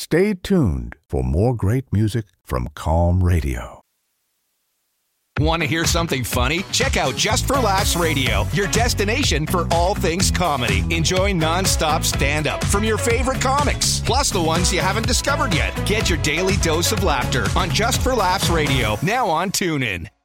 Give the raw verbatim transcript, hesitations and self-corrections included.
Stay tuned for more great music from Calm Radio. Want to hear something funny? Check out Just for Laughs Radio, your destination for all things comedy. Enjoy nonstop stand-up from your favorite comics, plus the ones you haven't discovered yet. Get your daily dose of laughter on Just for Laughs Radio, now on TuneIn.